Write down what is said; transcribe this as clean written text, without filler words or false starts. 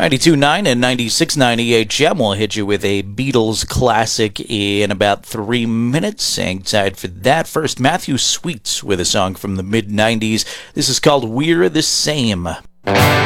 92.9 and 96.9 EHM will hit you with a Beatles classic in about 3 minutes. Hang tight for that. First, Matthew Sweets with a song from the mid-90s. This is called We're the Same.